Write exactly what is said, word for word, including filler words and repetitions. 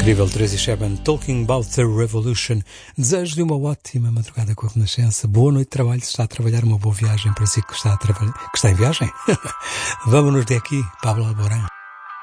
Incrível, Tracy Chapman, Talking About the Revolution. Desejo-lhe uma ótima madrugada com a Renascença. Boa noite de trabalho, se está a trabalhar, uma boa viagem para si que está, a trabalhar, que está em viagem. Vamos-nos de aqui, Pablo Alborán.